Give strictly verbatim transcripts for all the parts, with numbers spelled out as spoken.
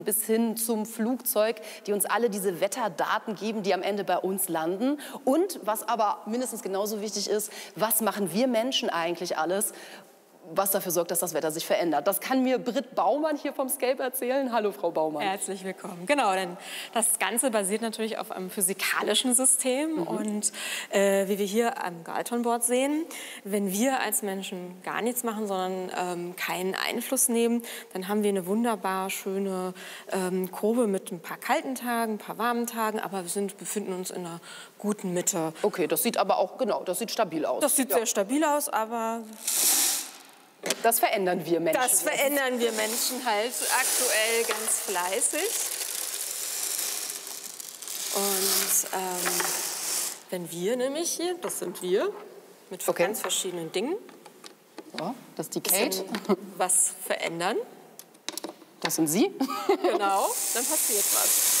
bis hin zum Flugzeug, die uns alle diese Wetterdaten geben, die am Ende bei uns landen. Und was aber mindestens genauso wichtig ist, was machen wir Menschen eigentlich alles, was dafür sorgt, dass das Wetter sich verändert. Das kann mir Britt Baumann hier vom Scape erzählen. Hallo, Frau Baumann. Herzlich willkommen. Genau, denn das Ganze basiert natürlich auf einem physikalischen System. Mhm. Und äh, wie wir hier am Galtonboard sehen, wenn wir als Menschen gar nichts machen, sondern ähm, keinen Einfluss nehmen, dann haben wir eine wunderbar schöne ähm, Kurve mit ein paar kalten Tagen, ein paar warmen Tagen, aber wir sind, befinden uns in einer guten Mitte. Okay, das sieht aber auch, genau, das sieht stabil aus. Das sieht ja. sehr stabil aus, aber... Das verändern wir Menschen. Das verändern wir Menschen halt aktuell ganz fleißig. Und ähm, wenn wir nämlich hier, das sind wir, mit okay. ganz verschiedenen Dingen. Ja, das ist die Kate. Was verändern. Das sind Sie. Genau, dann passiert was.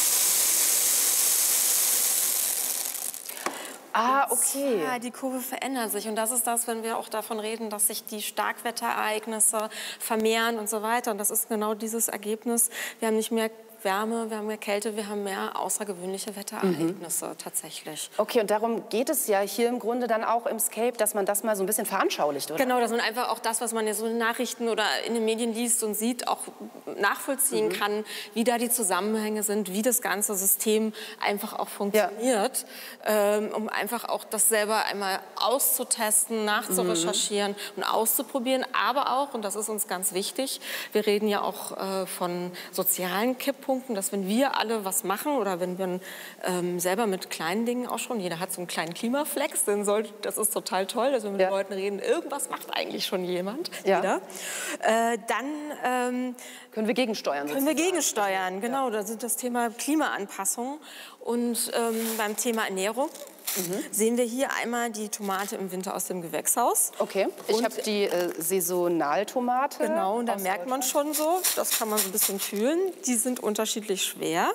Ah, okay. Ja, die Kurve verändert sich und das ist das, wenn wir auch davon reden, dass sich die Starkwetterereignisse vermehren und so weiter. Und das ist genau dieses Ergebnis. Wir haben nicht mehr Wärme, wir haben mehr Kälte, wir haben mehr außergewöhnliche Wetterereignisse mhm. tatsächlich. Okay, und darum geht es ja hier im Grunde dann auch im Scape, dass man das mal so ein bisschen veranschaulicht, oder? Genau, dass man einfach auch das, was man ja so in Nachrichten oder in den Medien liest und sieht, auch nachvollziehen mhm. kann, wie da die Zusammenhänge sind, wie das ganze System einfach auch funktioniert, ja. ähm, um einfach auch das selber einmal auszutesten, nachzurecherchieren mhm. und auszuprobieren. Aber auch, und das ist uns ganz wichtig, wir reden ja auch äh, von sozialen Kipppunkten, dass wenn wir alle was machen oder wenn wir ähm, selber mit kleinen Dingen auch schon, jeder hat so einen kleinen Klimaflex, den soll, das ist total toll, dass wir mit ja. den Leuten reden, irgendwas macht eigentlich schon jemand, ja. jeder. Äh, dann ähm, können wir gegensteuern. Können wir gegensteuern, genau. Ja. Das ist das Thema Klimaanpassung und ähm, beim Thema Ernährung. Mhm. Sehen wir hier einmal die Tomate im Winter aus dem Gewächshaus. Okay, ich habe die äh, Saisonaltomate. Genau, und da merkt man schon so, das kann man so ein bisschen fühlen, die sind unterschiedlich schwer.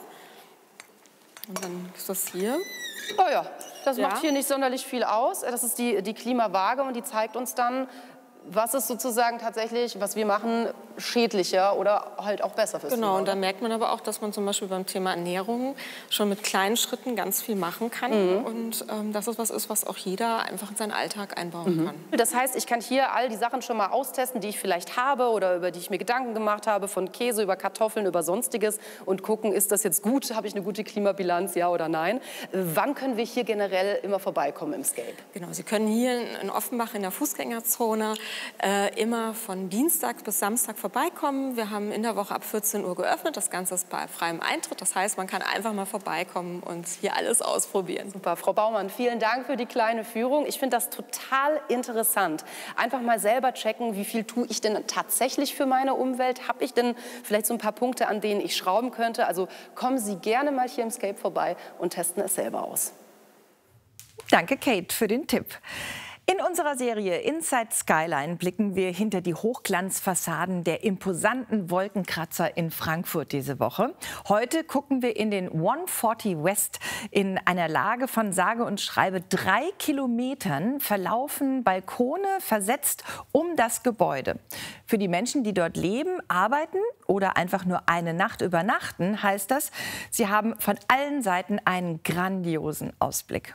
Und dann ist das hier. Oh ja, das ja. macht hier nicht sonderlich viel aus. Das ist die, die Klimawaage und die zeigt uns dann, was ist sozusagen tatsächlich, was wir machen, schädlicher oder halt auch besser fürs Genau, Klima. und da merkt man aber auch, dass man zum Beispiel beim Thema Ernährung schon mit kleinen Schritten ganz viel machen kann. Mhm. Und ähm, das ist was ist, was auch jeder einfach in seinen Alltag einbauen mhm. kann. Das heißt, ich kann hier all die Sachen schon mal austesten, die ich vielleicht habe oder über die ich mir Gedanken gemacht habe, von Käse über Kartoffeln, über Sonstiges und gucken, ist das jetzt gut, habe ich eine gute Klimabilanz, ja oder nein. Wann können wir hier generell immer vorbeikommen im Scape? Genau, Sie können hier in Offenbach in der Fußgängerzone äh, immer von Dienstag bis Samstag vorbeikommen. Wir haben in der Woche ab vierzehn Uhr geöffnet. Das Ganze ist bei freiem Eintritt. Das heißt, man kann einfach mal vorbeikommen und hier alles ausprobieren. Super, Frau Baumann, vielen Dank für die kleine Führung. Ich finde das total interessant. Einfach mal selber checken, wie viel tue ich denn tatsächlich für meine Umwelt? Habe ich denn vielleicht so ein paar Punkte, an denen ich schrauben könnte? Also kommen Sie gerne mal hier im Scape vorbei und testen es selber aus. Danke, Kate, für den Tipp. In unserer Serie Inside Skyline blicken wir hinter die Hochglanzfassaden der imposanten Wolkenkratzer in Frankfurt diese Woche. Heute gucken wir in den hundertvierzig West. In einer Lage von sage und schreibe drei Kilometern verlaufen Balkone versetzt um das Gebäude. Für die Menschen, die dort leben, arbeiten oder einfach nur eine Nacht übernachten, heißt das, sie haben von allen Seiten einen grandiosen Ausblick.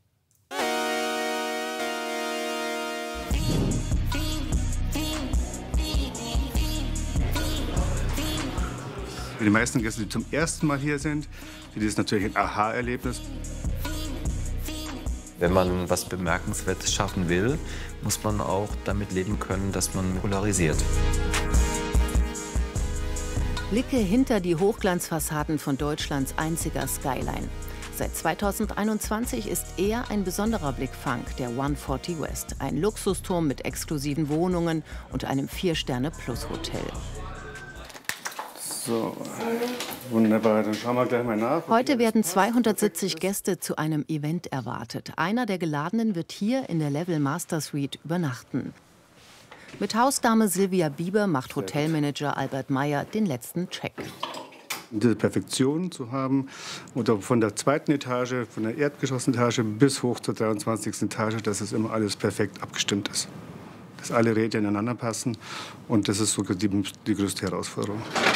Für die meisten Gäste, die zum ersten Mal hier sind, für die ist natürlich ein Aha-Erlebnis. Wenn man was Bemerkenswertes schaffen will, muss man auch damit leben können, dass man polarisiert. Blicke hinter die Hochglanzfassaden von Deutschlands einziger Skyline. Seit zweitausendeinundzwanzig ist er ein besonderer Blickfang, der hundertvierzig West. Ein Luxusturm mit exklusiven Wohnungen und einem Vier-Sterne-Plus-Hotel. So, wunderbar, dann schauen wir gleich mal nach. Heute werden zweihundertsiebzig Gäste zu einem Event erwartet. Einer der Geladenen wird hier in der Level Master Suite übernachten. Mit Hausdame Silvia Bieber macht Hotelmanager Albert Meyer den letzten Check. Diese Perfektion zu haben oder von der zweiten Etage, von der Erdgeschossetage bis hoch zur dreiundzwanzigsten Etage, dass es immer alles perfekt abgestimmt ist. Dass alle Räder ineinander passen und das ist sogar die, die größte Herausforderung.